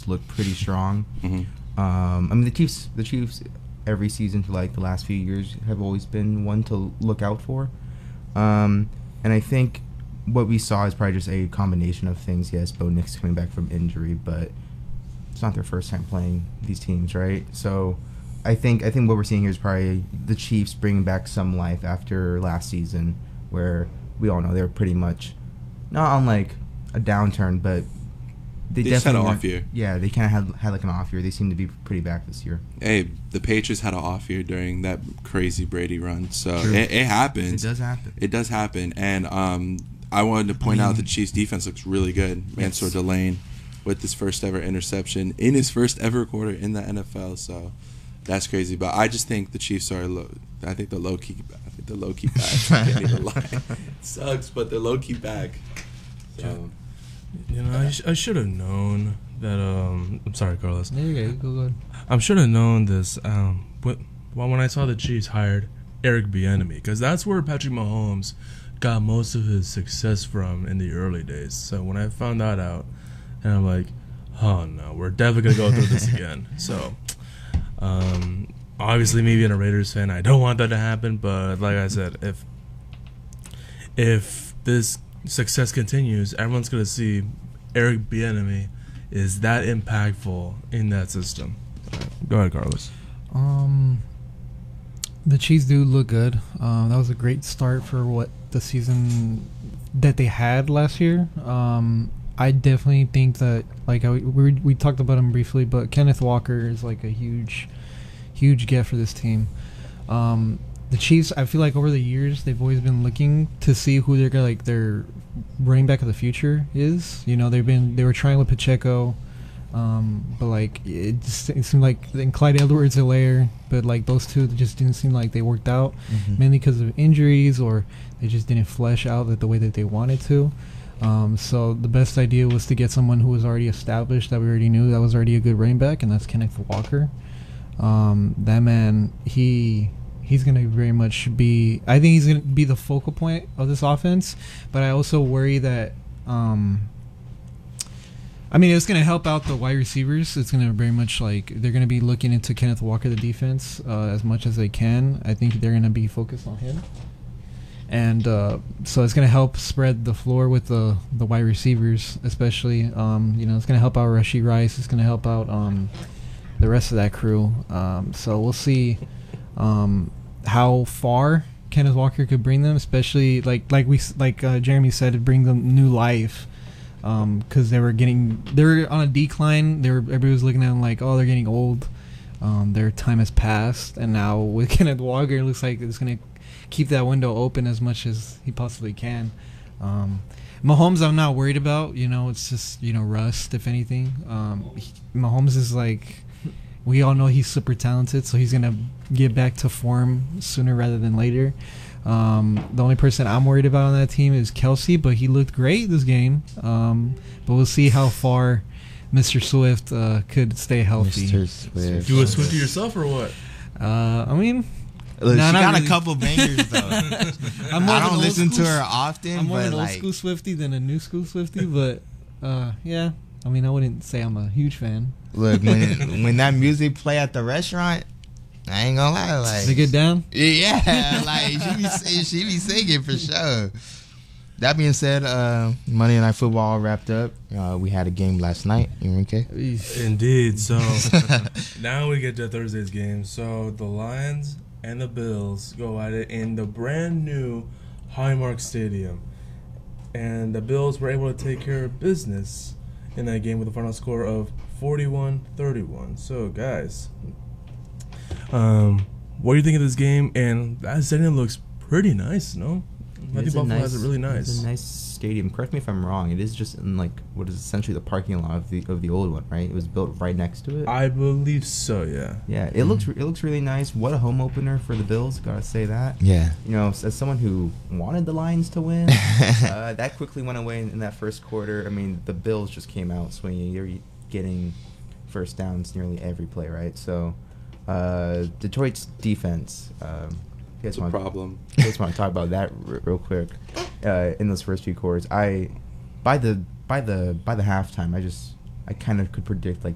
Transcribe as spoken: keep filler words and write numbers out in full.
Chiefs look pretty strong. Mm-hmm. Um, I mean, the Chiefs, the Chiefs, every season for like the last few years have always been one to look out for. Um, and I think what we saw is probably just a combination of things. Yes, Bo Nix coming back from injury, but it's not their first time playing these teams, right? So I think I think what we're seeing here is probably the Chiefs bringing back some life after last season, where we all know they were pretty much not on like a downturn, but they, they just had an off year. Yeah, they kind of had had like an off year. They seem to be pretty back this year. Hey, the Patriots had an off year during that crazy Brady run, so it, it happens. It does happen. It does happen, and um, I wanted to point I mean, out the Chiefs' defense looks really good. Mansour Delane with his first ever interception in his first ever quarter in the N F L, so that's crazy. But I just think the Chiefs are low. I think they're low key. I think they're low key back. I can't even lie. It sucks, but they're low key back. So. You know, I, sh- I should have known that. Um, I'm sorry, Carlos. There you go. Go, go. I should have known this. Um, when, well, when I saw the Chiefs hired Eric Bieniemy, because that's where Patrick Mahomes got most of his success from in the early days. So when I found that out, and I'm like, oh no, we're definitely gonna go through this again. So, um, obviously, me being a Raiders fan, I don't want that to happen. But like I said, if if this success continues, everyone's gonna see Eric Bieniemy is that impactful in that system. Go ahead, Carlos. Um, the Chiefs do look good. Um, that was a great start for what the season that they had last year. Um, I definitely think that, like I, we we talked about him briefly, but Kenneth Walker is like a huge, huge get for this team. Um, the Chiefs, I feel like over the years they've always been looking to see who they're gonna, like their running back of the future is. You know, they've been they were trying with Pacheco, um, but like it just it seemed like and Clyde Edwards-Helaire, but like those two just didn't seem like they worked out, mm-hmm. mainly because of injuries or they just didn't flesh out the way that they wanted to. Um, so the best idea was to get someone who was already established that we already knew that was already a good running back, and that's Kenneth Walker. Um, that man, he. He's going to very much be... I think he's going to be the focal point of this offense, but I also worry that... Um, I mean, it's going to help out the wide receivers. It's going to very much like... They're going to be looking into Kenneth Walker, the defense, uh, as much as they can. I think they're going to be focused on him. And uh, so it's going to help spread the floor with the, the wide receivers, especially. Um, you know, it's going to help out Rashee Rice. It's going to help out um, the rest of that crew. Um, so we'll see... Um, how far Kenneth Walker could bring them, especially like like we like uh, Jeremy said, to bring them new life, because um, they were getting they were on a decline. They were everybody was looking at them like, oh, they're getting old. Um, their time has passed, and now with Kenneth Walker, it looks like it's gonna keep that window open as much as he possibly can. Um, Mahomes, I'm not worried about. You know, it's just you know rust, if anything. Um, he, Mahomes is like. We all know he's super talented, so he's going to get back to form sooner rather than later. Um, the only person I'm worried about on that team is Kelsey, but he looked great this game. Um, but we'll see how far Mister Swift uh, could stay healthy. Mister Swift. Do a Swifty yourself or what? Uh, I mean... Look, nah, she got really. a couple bangers, though. I'm more I don't listen school, to her often, I'm more but an old like, school Swifty than a new school Swifty, but uh, yeah. I mean, I wouldn't say I'm a huge fan. Look, when when that music play at the restaurant, I ain't gonna lie, like they get down. Yeah, like she be she be singing for sure. That being said, uh, Monday Night Football wrapped up. Uh, we had a game last night, Enrique. Indeed. So now we get to Thursday's game. So the Lions and the Bills go at it in the brand new Highmark Stadium, and the Bills were able to take care of business in that game with a final score of forty-one thirty-one. So, guys, um, what do you think of this game? And that stadium looks pretty nice, no? I think Buffalo nice, has it really nice. It's a nice stadium. Correct me if I'm wrong. It is just in like what is essentially the parking lot of the of the old one, right? It was built right next to it. I believe so. Yeah. Yeah. It mm-hmm. looks it looks really nice. What a home opener for the Bills. Gotta say that. Yeah. You know, as someone who wanted the Lions to win, uh, that quickly went away in, in that first quarter. I mean, the Bills just came out swinging. You're getting first downs nearly every play, right? So, uh, Detroit's defense. Um, You guys, want, problem. you guys want to talk about that r- real quick? Uh, in those first few quarters, I by the by the by the halftime, I just I kind of could predict like